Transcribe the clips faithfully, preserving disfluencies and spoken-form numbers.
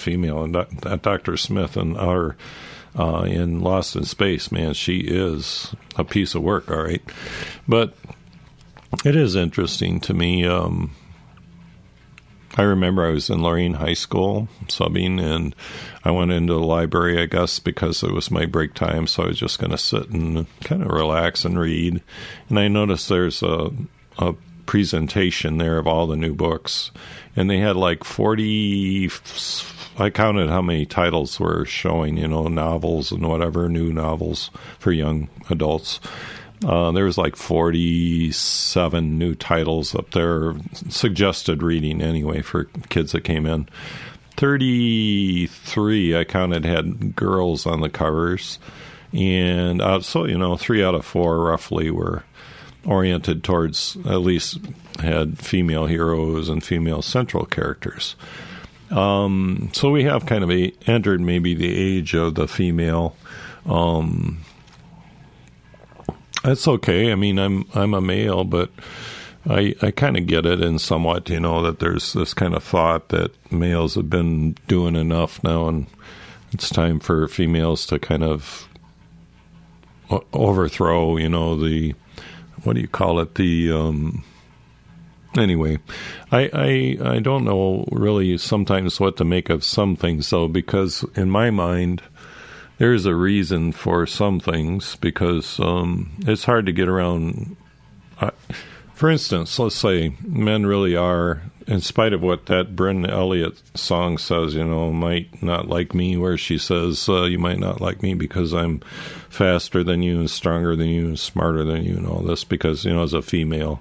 female. And that, that Doctor Smith and our uh, in Lost in Space, man, she is a piece of work, all right. But it is interesting to me. Um, I remember I was in Lorain High School subbing, and I went into the library, I guess, because it was my break time, so I was just going to sit and kind of relax and read. And I noticed there's a, a presentation there of all the new books, and they had like forty, I counted how many titles were showing, you know, novels and whatever, new novels for young adults. Uh, there was like forty-seven new titles up there, suggested reading anyway for kids that came in. thirty-three, I counted, had girls on the covers. And uh, so, you know, three out of four roughly were oriented towards, at least had female heroes and female central characters. Um, so we have kind of a, entered maybe the age of the female. Um That's okay. I mean, I'm I'm a male, but I I kind of get it in somewhat, you know, that there's this kind of thought that males have been doing enough now, and it's time for females to kind of overthrow, you know, the, what do you call it, the, um, anyway, I, I I don't know really sometimes what to make of some things, though, because in my mind, there's a reason for some things, because um, it's hard to get around. Uh, for instance, let's say men really are, in spite of what that Bryn Elliott song says, you know, might not like me, where she says, uh, you might not like me because I'm faster than you and stronger than you and smarter than you and all this, because, you know, as a female.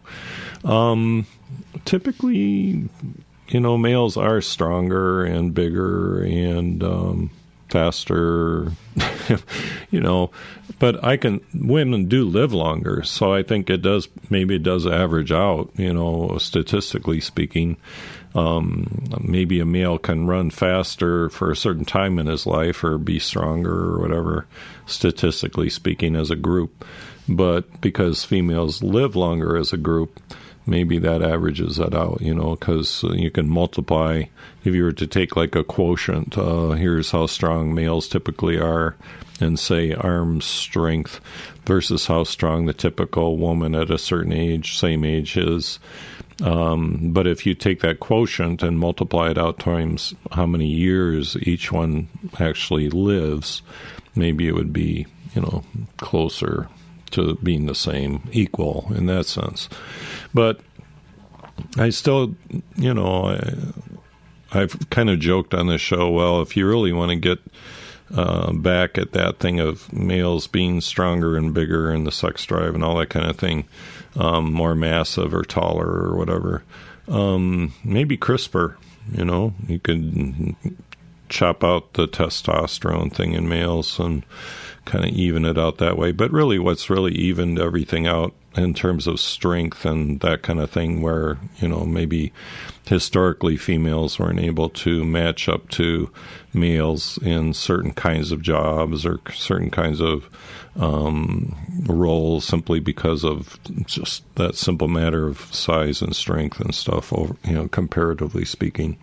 Um, typically, you know, males are stronger and bigger and um, faster, you know, but I can, women do live longer. So I think it does, maybe it does average out, you know, statistically speaking. Um, maybe a male can run faster for a certain time in his life or be stronger or whatever, statistically speaking, as a group. But because females live longer as a group, maybe that averages that out, you know, because you can multiply. If you were to take like a quotient, uh, here's how strong males typically are, and say arm strength versus how strong the typical woman at a certain age, same age is. Um, but if you take that quotient and multiply it out times how many years each one actually lives, maybe it wowould be, you know, closer to being the same, equal in that sense. But I still, you know, I, I've kind of joked on this show, well, if you really want to get uh, back at that thing of males being stronger and bigger and the sex drive and all that kind of thing, um, more massive or taller or whatever, um, maybe CRISPR, you know, you could chop out the testosterone thing in males and kind of even it out that way. But really what's really evened everything out in terms of strength and that kind of thing, where, you know, maybe historically females weren't able to match up to males in certain kinds of jobs or certain kinds of um, roles, simply because of just that simple matter of size and strength and stuff, over, you know, comparatively speaking.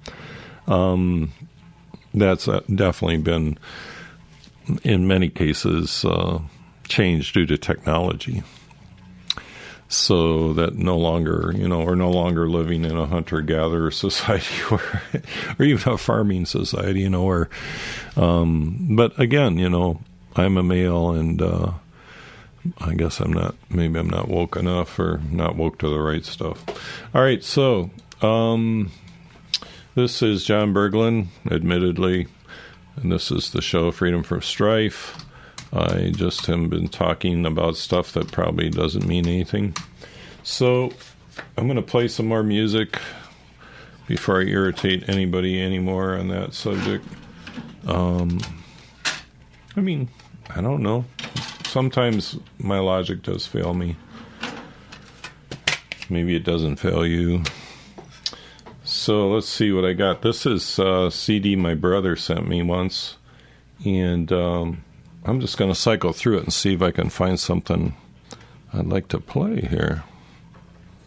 Um, that's definitely been, in many cases, uh, changed due to technology. So that no longer, you know, we're no longer living in a hunter-gatherer society or, or even a farming society, you know, where, um, but again, you know, I'm a male and, uh, I guess I'm not, maybe I'm not woke enough or not woke to the right stuff. All right. So, um, this is John Berglund, admittedly, and this is the show Freedom from Strife. I just have been talking about stuff that probably doesn't mean anything. So I'm going to play some more music before I irritate anybody anymore on that subject. Um, I mean, I don't know. Sometimes my logic does fail me. Maybe it doesn't fail you. So let's see what I got. This is a C D my brother sent me once. And um, I'm just going to cycle through it and see if I can find something I'd like to play here.